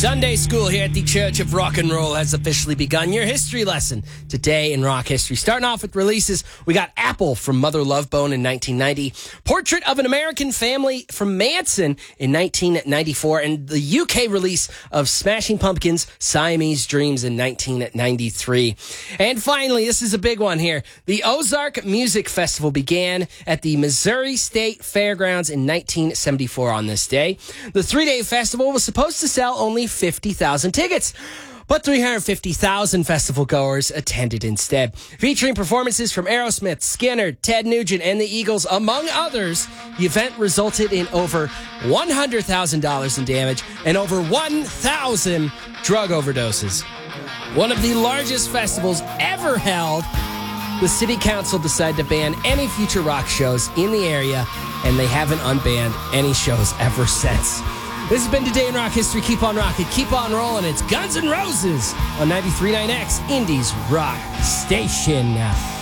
Sunday school here at the Church of Rock and Roll has officially begun. Your history lesson today in rock history. Starting off with releases, we got Apple from Mother Love Bone in 1990, Portrait of an American Family from Manson in 1994, and the UK release of Smashing Pumpkins' Siamese Dreams in 1993. And finally, this is a big one here. The Ozark Music Festival began at the Missouri State Fairgrounds in 1974 on this day. The three-day festival was supposed to sell only 50,000 tickets, but 350,000 festival goers attended instead. Featuring performances from Aerosmith, Skinner, Ted Nugent, and the Eagles, among others, the event resulted in over $100,000 in damage and over 1,000 drug overdoses. One of the largest festivals ever held. The city council decided to ban any future rock shows in the area, and they haven't unbanned any shows ever since. This has been Today in Rock History. Keep on rocking, keep on rolling. It's Guns N' Roses on 93.9X, Indy's Rock Station.